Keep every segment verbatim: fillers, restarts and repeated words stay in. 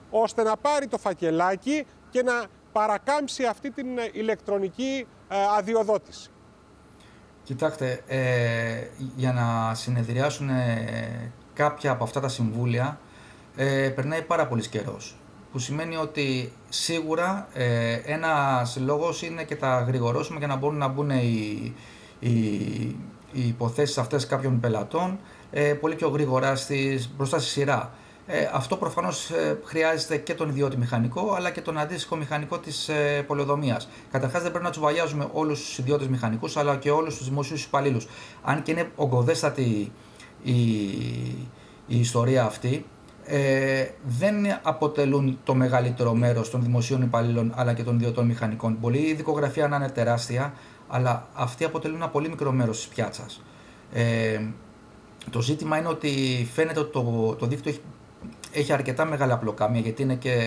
ώστε να πάρει το φακελάκι και να παρακάμψει αυτή την ηλεκτρονική αδειοδότηση. Κοιτάξτε, ε, για να συνεδριάσουν ε, κάποια από αυτά τα συμβούλια ε, περνάει πάρα πολύς καιρός. Που σημαίνει ότι σίγουρα ε, ένας λόγος είναι και τα γρηγορώσουμε για να μπορούν να μπουν οι, οι, οι υποθέσεις αυτές κάποιων πελατών ε, πολύ πιο γρήγορα στις, μπροστά στη σειρά. Ε, αυτό προφανώς ε, χρειάζεται και τον ιδιώτη μηχανικό αλλά και τον αντίστοιχο μηχανικό της ε, πολεοδομίας. Καταρχάς δεν πρέπει να τσουβαλιάζουμε όλους τους ιδιώτες μηχανικούς αλλά και όλους τους δημοσίους υπαλλήλους. Αν και είναι ογκωδέστατη η, η ιστορία αυτή, ε, δεν αποτελούν το μεγαλύτερο μέρος των δημοσίων υπαλλήλων αλλά και των ιδιωτών μηχανικών. Μπορεί η δικογραφία να είναι τεράστια, αλλά αυτοί αποτελούν ένα πολύ μικρό μέρος της πιάτσας. Ε, το ζήτημα είναι ότι φαίνεται ότι το, το δίκτυο έχει Έχει αρκετά μεγάλα πλοκάμια, γιατί είναι και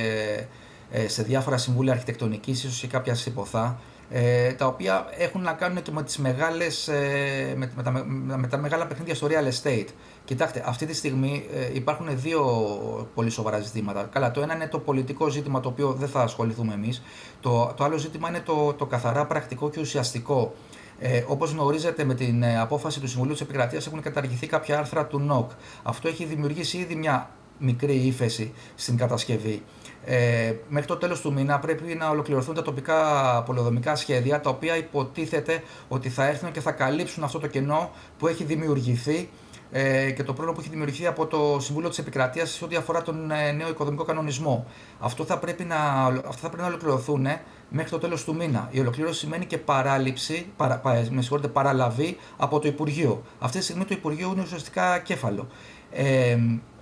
σε διάφορα συμβούλια αρχιτεκτονικής, ίσως και κάποια συποθά, τα οποία έχουν να κάνουν και με, τις μεγάλες, με, με, τα, με τα μεγάλα παιχνίδια στο real estate. Κοιτάξτε, αυτή τη στιγμή υπάρχουν δύο πολύ σοβαρά ζητήματα. Καλά, το ένα είναι το πολιτικό ζήτημα, το οποίο δεν θα ασχοληθούμε εμείς. Το, το άλλο ζήτημα είναι το, το καθαρά πρακτικό και ουσιαστικό. Ε, όπως γνωρίζετε, με την απόφαση του Συμβουλίου της Επικρατείας έχουν καταργηθεί κάποια άρθρα του νοκ. Αυτό έχει δημιουργήσει ήδη μια μικρή ύφεση στην κατασκευή. Ε, μέχρι το τέλος του μήνα πρέπει να ολοκληρωθούν τα τοπικά πολεοδομικά σχέδια, τα οποία υποτίθεται ότι θα έρθουν και θα καλύψουν αυτό το κενό που έχει δημιουργηθεί ε, και το πρόβλημα που έχει δημιουργηθεί από το Συμβούλιο της Επικρατείας σε ό,τι αφορά τον ε, νέο οικοδομικό κανονισμό. Αυτό θα πρέπει να, αυτά θα πρέπει να ολοκληρωθούν μέχρι το τέλος του μήνα. Η ολοκλήρωση σημαίνει και παράληψη, παρα, με συγχωρείτε, παραλαβή από το Υπουργείο. Αυτή τη στιγμή το Υπουργείο είναι ουσιαστικά κέφαλο. Ε,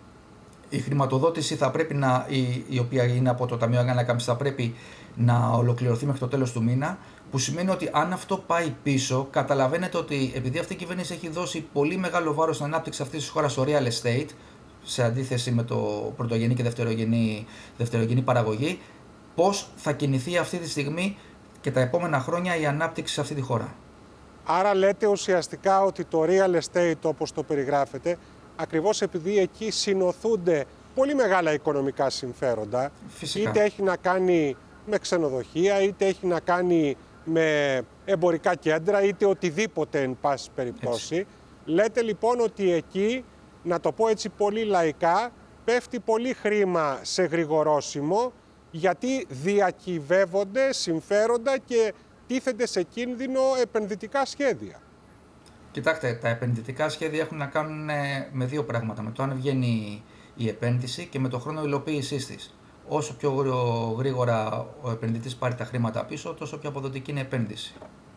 Η χρηματοδότηση θα πρέπει να, η, η οποία είναι από το Ταμείο Ανάκαμψης, θα πρέπει να ολοκληρωθεί μέχρι το τέλος του μήνα, που σημαίνει ότι αν αυτό πάει πίσω, καταλαβαίνετε ότι επειδή αυτή η κυβέρνηση έχει δώσει πολύ μεγάλο βάρος στην ανάπτυξη αυτής της χώρας στο real estate, σε αντίθεση με το πρωτογενή και δευτερογενή, δευτερογενή παραγωγή, πώς θα κινηθεί αυτή τη στιγμή και τα επόμενα χρόνια η ανάπτυξη σε αυτή τη χώρα. Άρα λέτε ουσιαστικά ότι το real estate, όπως το περιγράφετε, ακριβώς επειδή εκεί συνοθούνται πολύ μεγάλα οικονομικά συμφέροντα, Φυσικά. Είτε έχει να κάνει με ξενοδοχεία, είτε έχει να κάνει με εμπορικά κέντρα, είτε οτιδήποτε εν πάση περιπτώσει. Έτσι. Λέτε λοιπόν ότι εκεί, να το πω έτσι πολύ λαϊκά, πέφτει πολύ χρήμα σε γρηγορόσημο, γιατί διακυβεύονται συμφέροντα και τίθενται σε κίνδυνο επενδυτικά σχέδια. Κοιτάξτε, τα επενδυτικά σχέδια έχουν να κάνουν με δύο πράγματα. Με το αν βγαίνει η επένδυση και με το χρόνο υλοποίησής της. Όσο πιο γρήγορα ο επενδυτής πάρει τα χρήματα πίσω, τόσο πιο αποδοτική είναι η επένδυση.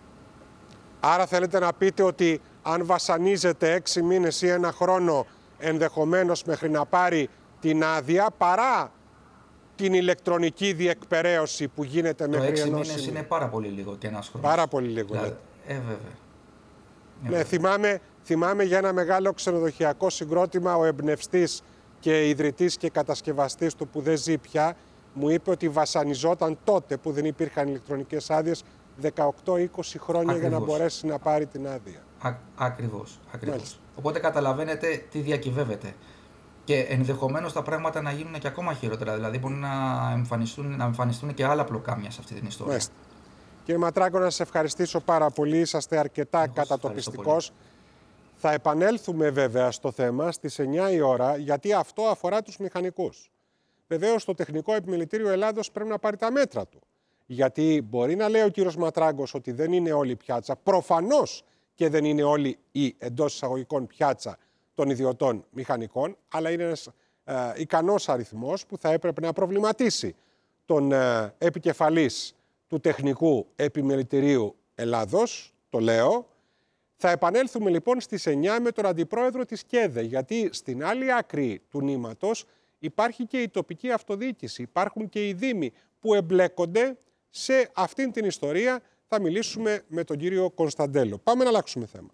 Άρα θέλετε να πείτε ότι αν βασανίζεται έξι μήνες ή ένα χρόνο ενδεχομένως μέχρι να πάρει την άδεια, παρά την ηλεκτρονική διεκπεραίωση που γίνεται μέχρι ενός σημείου. έξι μήνες είναι πάρα πολύ λίγο και ένας χρόνος. Πάρα πολύ λίγο. Δηλαδή, ε, βέβαια. Ναι, θυμάμαι, θυμάμαι για ένα μεγάλο ξενοδοχειακό συγκρότημα, ο εμπνευστής και ιδρυτής και κατασκευαστής του, που δεν ζει πια, μου είπε ότι βασανιζόταν τότε που δεν υπήρχαν ηλεκτρονικές άδειες δεκαοκτώ είκοσι χρόνια. Ακριβώς. Για να μπορέσει να πάρει την άδεια. Α, ακριβώς, ακριβώς. Οπότε καταλαβαίνετε τι διακυβεύεται. Και ενδεχομένως τα πράγματα να γίνουν και ακόμα χειρότερα. Δηλαδή μπορεί να εμφανιστούν, να εμφανιστούν και άλλα πλοκάμια σε αυτή την ιστορία. Μάλιστα. Κύριε Ματράγκο, να σας ευχαριστήσω πάρα πολύ. Είσαστε αρκετά κατατοπιστικός. Θα επανέλθουμε βέβαια στο θέμα στις εννιά η ώρα, γιατί αυτό αφορά τους μηχανικούς. Βεβαίως το Τεχνικό Επιμελητήριο Ελλάδος πρέπει να πάρει τα μέτρα του. Γιατί μπορεί να λέει ο κύριος Ματράγκος ότι δεν είναι όλη πιάτσα. Προφανώς και δεν είναι όλη η εντός εισαγωγικών πιάτσα των ιδιωτών μηχανικών, αλλά είναι ένας ε, ικανός αριθμός που θα έπρεπε να προβληματίσει τον ε, επικεφαλής του Τεχνικού Επιμελητηρίου Ελλάδος, το λέω. Θα επανέλθουμε λοιπόν στις εννιά με τον αντιπρόεδρο της ΚΕΔΕ, γιατί στην άλλη άκρη του νήματος υπάρχει και η τοπική αυτοδιοίκηση, υπάρχουν και οι δήμοι που εμπλέκονται σε αυτήν την ιστορία. Θα μιλήσουμε με τον κύριο Κωνσταντέλο. Πάμε να αλλάξουμε θέμα.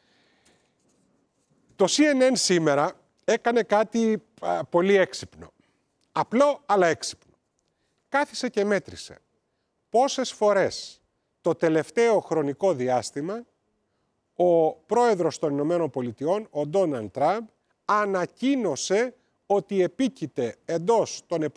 Το σι εν εν σήμερα έκανε κάτι α, πολύ έξυπνο. Απλό αλλά έξυπνο. Κάθισε και μέτρησε πόσες φορές το τελευταίο χρονικό διάστημα ο πρόεδρος των Ηνωμένων Πολιτειών, ο Ντόναλντ Τραμπ, ανακοίνωσε ότι επίκειται εντός των επόμενων